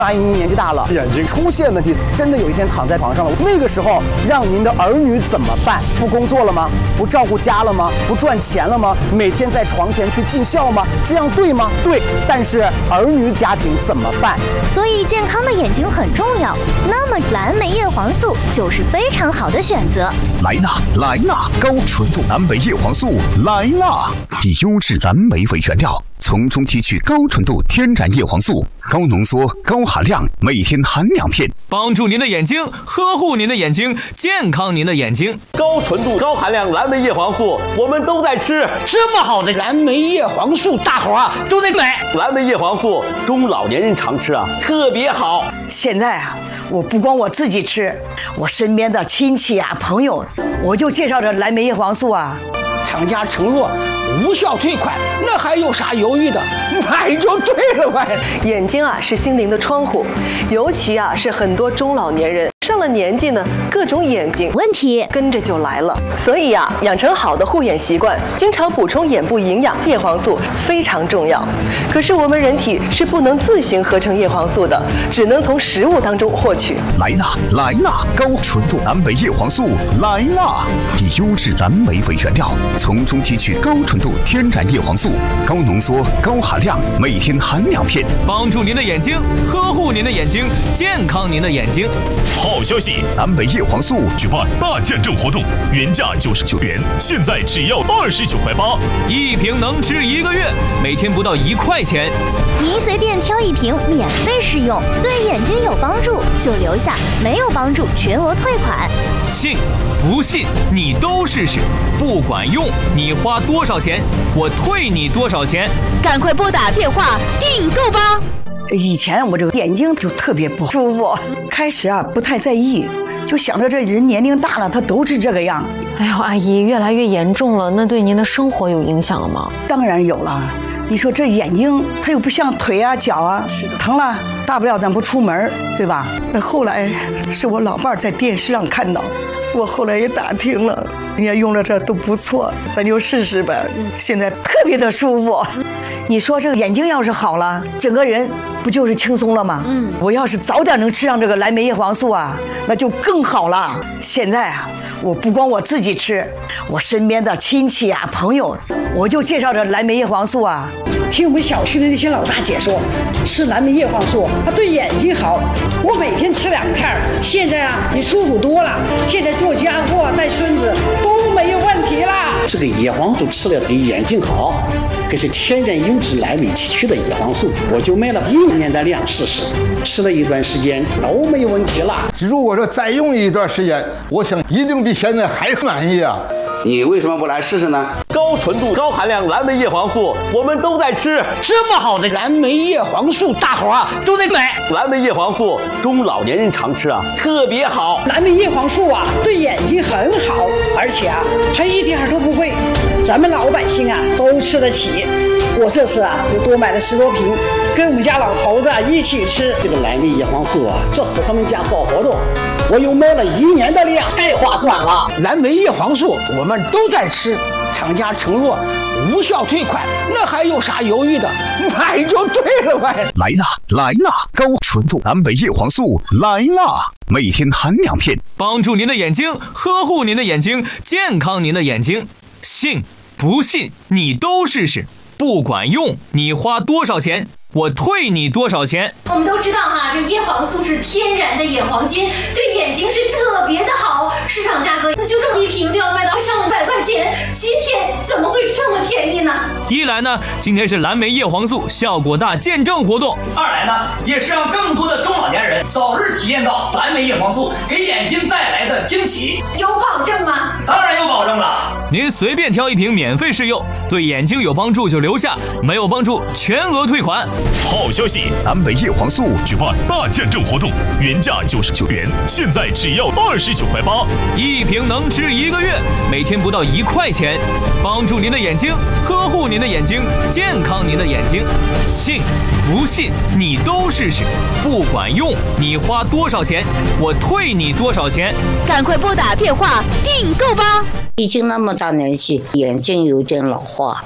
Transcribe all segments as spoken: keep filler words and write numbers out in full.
阿姨，您年纪大了，眼睛出现问题，真的有一天躺在床上了，那个时候让您的儿女怎么办？不工作了吗？不照顾家了吗？不赚钱了吗？每天在床前去尽孝吗？这样对吗？对，但是儿女家庭怎么办？ 所以健康的眼睛很重要。那么蓝莓叶黄素就是非常好的选择。 来啦来啦，高纯度蓝莓叶黄素来啦！以优质蓝莓为原料，从中提取高纯度天然叶黄素，高浓缩、高含量，每天含两片， 帮助您的眼睛，呵护您的眼睛，健康您的眼睛。 高纯度、高含量蓝莓叶黄素，我们都在吃。 这么好的蓝莓叶黄素，大伙啊都得买。 蓝莓叶黄素，中老年人常吃啊，特别好。 现在啊，我不光我自己吃，我身边的亲戚啊、朋友，我就介绍这蓝莓叶黄素啊。 厂家承诺无效退款，那还有啥犹豫的？买就对了呗。 眼睛啊是心灵的窗户，尤其啊是很多中老年人上了年纪呢，各种眼睛问题跟着就来了。所以呀、啊，养成好的护眼习惯，经常补充眼部营养，叶黄素非常重要。可是我们人体是不能自行合成叶黄素的，只能从食物当中获取。 来啦来啦，高纯度蓝莓叶黄素来啦！以优质蓝莓为原料，从中提取高纯度天然叶黄素，高浓缩、高含量，每天含两片， 帮助您的眼睛，呵护您的眼睛，健康您的眼睛。 好消息！蓝莓叶黄素举办大见证活动，原价九十九元，现在只要二十九块八， 一瓶能吃一个月，每天不到一块钱。 您随便挑一瓶，免费试用，对眼睛有帮助就留下，没有帮助全额退款。 信不信你都试试，不管用你花多少钱，我退你多少钱。 赶快拨打电话订购吧。 以前我这个眼睛就特别不舒服，开始啊不太在意，就想着这人年龄大了，他都是这个样。 哎呦，阿姨，越来越严重了，那对您的生活有影响了吗？ 当然有了。你说这眼睛，它又不像腿啊、脚啊，疼了大不了咱不出门，对吧？那后来是我老伴在电视上看到，我后来也打听了，人家用了这都不错，咱就试试呗。现在特别的舒服。你说这个眼睛要是好了，整个人不就是轻松了吗？嗯，我要是早点能吃上这个蓝莓叶黄素啊，那就更好了。现在啊，我不光我自己吃，我身边的亲戚啊、朋友，我就介绍这蓝莓叶黄素啊。 听我们小区的那些老大姐说，吃蓝莓叶黄素它对眼睛好。我每天吃两片，现在啊也舒服多了。现在做家务、带孙子都没有问题啦。 这个叶黄素吃了对眼睛好，可是天然优质蓝莓提取的叶黄素，我就买了一年的量试试，吃了一段时间都没问题了。 如果说再用一段时间，我想一定比现在还满意啊！ 你为什么不来试试呢？高纯度、高含量蓝莓叶黄素，我们都在吃。 这么好的蓝莓叶黄素，大伙啊都得买。 蓝莓叶黄素，中老年人常吃啊，特别好。 蓝莓叶黄素啊，对眼睛很好，而且啊还一点都不贵，咱们老百姓啊都吃得起。我这次啊又多买了十多瓶，跟我们家老头子啊一起吃。 这个蓝莓叶黄素啊，这次他们家搞活动，我又买了一年的量，太划算了。 蓝莓叶黄素我们都在吃，厂家承诺无效退款，那还有啥犹豫的？买就对了呗。 来啦来啦，高纯度蓝莓叶黄素来啦！每天含两片， 帮助您的眼睛，呵护您的眼睛，健康您的眼睛。信不信你都试试，不管用你花多少钱，我退你多少钱。 我们都知道哈，这叶黄素是天然的眼黄金，对眼睛是特别的好。市场价格那就这么一瓶就要卖到上百块钱，今天怎么会这么便宜呢？ 一来呢，今天是蓝莓叶黄素效果大见证活动； 二来呢，也是让更多的中老年人早日体验到蓝莓叶黄素给眼睛带来的惊喜。 有保证吗？ 当然有保证了。 您随便挑一瓶免费试用，对眼睛有帮助就留下，没有帮助全额退款。 好消息！蓝莓叶黄素举办大见证活动，原价九十九元，现在只要二十九块八， 一瓶能吃一个月，每天不到一块钱，帮助您的眼睛，呵护您的眼睛，健康您的眼睛。信不信你都试试，不管用你花多少钱，我退你多少钱。 赶快拨打电话订购吧。 已经那么大年纪，眼睛有点老化，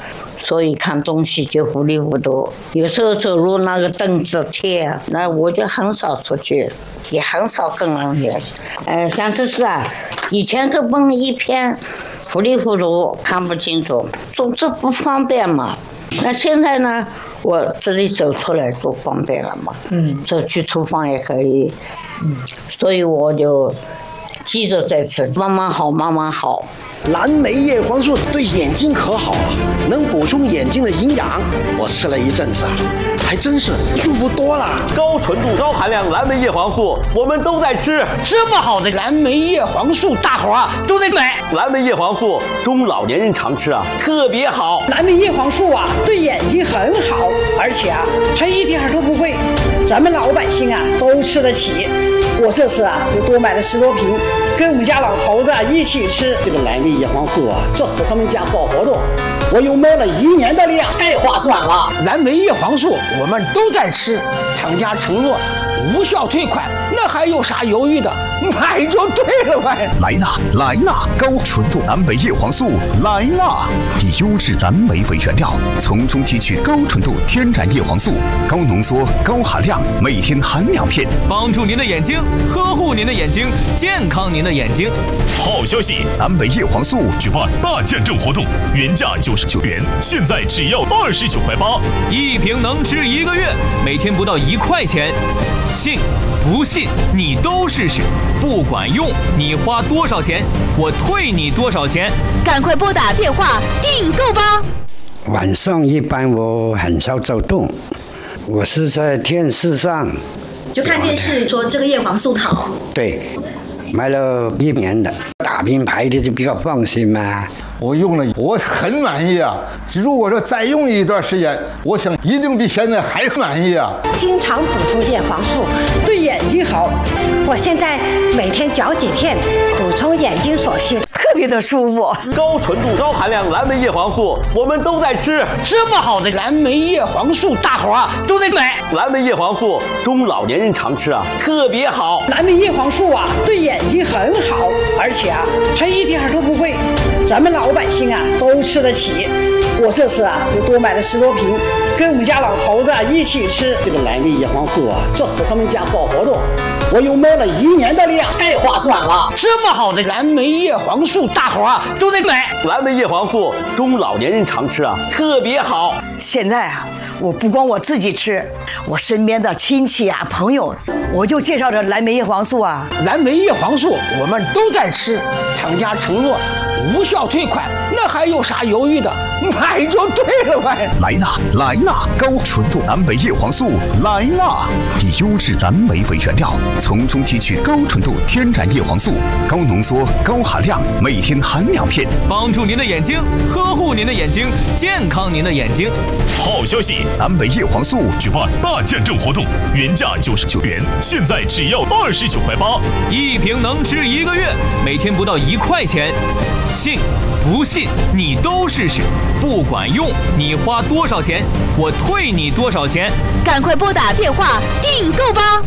所以看东西就糊里糊涂。有时候走路那个凳子贴，那我就很少出去，也很少跟人联系。呃，像这是啊，以前个本一片糊里糊涂看不清楚，总之不方便嘛。那现在呢，我这里走出来多方便了嘛，嗯，走去厨房也可以，嗯，所以我就记着在吃，慢慢好，慢慢好。 蓝莓叶黄素对眼睛可好啊，能补充眼睛的营养。我吃了一阵子，还真是舒服多了。 高纯度、高含量蓝莓叶黄素，我们都在吃。 这么好的蓝莓叶黄素，大伙儿啊都得买。 蓝莓叶黄素中老年人常吃啊，特别好。 蓝莓叶黄素啊，对眼睛很好，而且啊还一点都不贵，咱们老百姓啊都吃得起。我这次啊又多买了十多瓶，跟我们家老头子啊一起吃。 这个蓝莓叶黄素啊，这次他们家搞活动，我又买了一年的量，太划算了。 蓝莓叶黄素我们都在吃，厂家承诺无效退款，那还有啥犹豫的？买就对了呗。 来啦来啦，高纯度蓝莓叶黄素来啦！以优质蓝莓为原料，从中提取高纯度天然叶黄素，高浓缩、高含量，每天含两片， 帮助您的眼睛，呵护您的眼睛，健康您的眼睛。 好消息！ 蓝莓叶黄素举办大见证活动，原价九十九元，现在只要二十九块八， 一瓶能吃一个月，每天不到一块钱。信不信你都试试，不管用你花多少钱，我退你多少钱。 赶快拨打电话订购吧。 晚上一般我很少走动，我是在电视上就看电视说这个叶黄素好。 对，买了一年的，大品牌的就比较放心嘛。 我用了，我很满意啊！如果说再用一段时间，我想一定比现在还满意啊！ 经常补充叶黄素， 对眼睛好。 我现在每天嚼几片，补充眼睛所需， 特别的舒服。 高纯度、高含量蓝莓叶黄素，我们都在吃。 这么好的蓝莓叶黄素，大伙儿啊都得买。 蓝莓叶黄素中老年人常吃啊，特别好。 蓝莓叶黄素啊，对眼睛很好，而且啊还一点都不贵，咱们老百姓啊都吃得起。我这次啊又多买了十多瓶，跟我们家老头子啊一起吃。 这个蓝莓叶黄素啊，这次他们家搞活动，我又买了一年的量，太划算了。 这么好的蓝莓叶黄素，大伙儿啊都得买。 蓝莓叶黄素中老年人常吃啊，特别好。 现在啊，我不光我自己吃，我身边的亲戚啊、朋友，我就介绍着蓝莓叶黄素啊。 蓝莓叶黄素我们都在吃，厂家承诺无效退款，那还有啥犹豫的？买就对了呗。 来啦来啦，高纯度蓝莓叶黄素来啦！以优质蓝莓为原料，从中提取高纯度天然叶黄素，高浓缩、高含量，每天含两片， 帮助您的眼睛，呵护您的眼睛，健康您的眼睛。 好消息！ 蓝莓叶黄素举办大见证活动，原价九十九元，现在只要二十九块八， 一瓶能吃一个月，每天不到一块钱。信不信你都试试，不管用你花多少钱，我退你多少钱。 赶快拨打电话订购吧。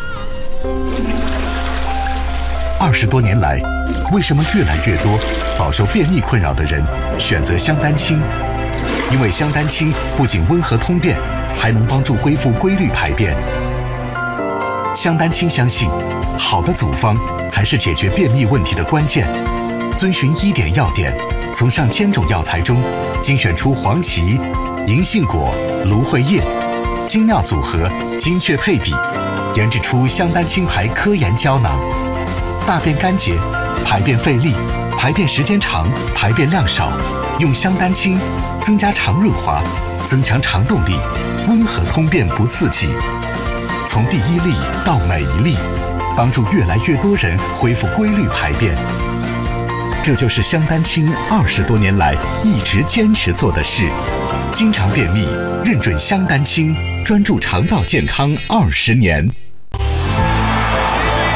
二十多年来，为什么越来越多饱受便秘困扰的人选择香丹清？因为香丹清不仅温和通便，还能帮助恢复规律排便。香丹清相信，好的组方才是解决便秘问题的关键。遵循医典药典，从上千种药材中精选出黄芪、银杏果、芦荟叶，精妙组合，精确配比，研制出香丹清牌科研胶囊。大便干结、排便费力、排便时间长、排便量少，用香丹清增加肠润滑，增强肠动力，温和通便不刺激。从第一粒到每一粒，帮助越来越多人恢复规律排便。这就是香丹清二十多年来一直坚持做的事。经常便秘，认准香丹清，专注肠道健康二十年。